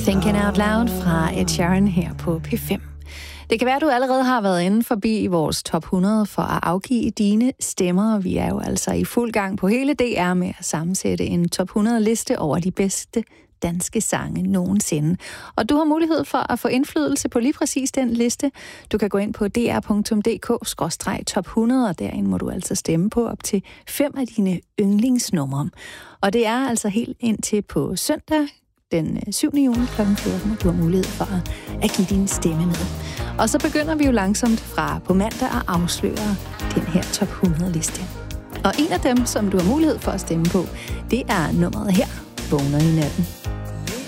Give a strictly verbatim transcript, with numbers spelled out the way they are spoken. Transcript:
Thinking Out Loud fra Ed Sheeran her på P fem. Det kan være, at du allerede har været inde forbi vores top hundrede for at afgive dine stemmer. Vi er jo altså i fuld gang på hele D R med at sammensætte en top hundrede liste over de bedste danske sange nogensinde. Og du har mulighed for at få indflydelse på lige præcis den liste. Du kan gå ind på d r punktum d k skråstreg top hundrede, og derinde må du altså stemme på op til fem af dine yndlingsnumre. Og det er altså helt indtil på søndag den syvende juni klokken fjorten, og du har mulighed for at give din stemme med. Og så begynder vi jo langsomt fra på mandag at afsløre den her top hundrede liste. Og en af dem, som du har mulighed for at stemme på, det er nummeret her, Vågner i natten.